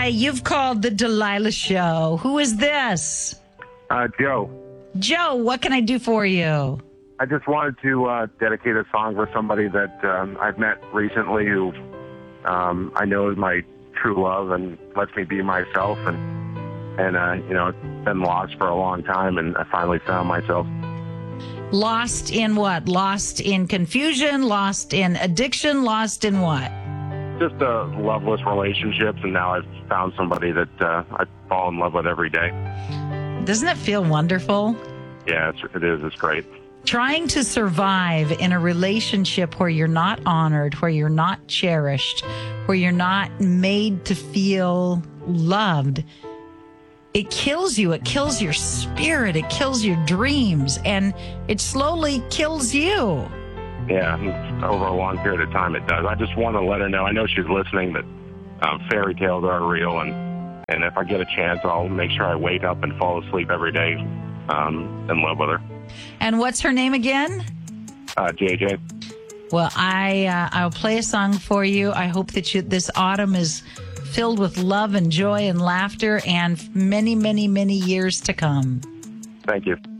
Hi, you've called the Delilah Show. Who is this? Joe. Joe, what can I do for you? I just wanted to dedicate a song for somebody that I've met recently who I know is my true love and lets me be myself. And it's been lost for a long time, and I finally found myself. Lost in what? Lost in confusion? Lost in addiction? Lost in what? Just loveless relationships, and now I've found somebody that I fall in love with every day. Doesn't it feel wonderful? Yeah, it is. It's great. Trying to survive in a relationship where you're not honored, where you're not cherished, where you're not made to feel loved, it kills you. It kills your spirit. It kills your dreams, and it slowly kills you. Yeah, over a long period of time it does. I just want to let her know. I know she's listening, that fairy tales are real, and if I get a chance, I'll make sure I wake up and fall asleep every day in love with her. And what's her name again? JJ. Well, I'll play a song for you. I hope that this autumn is filled with love and joy and laughter and many, many, many years to come. Thank you.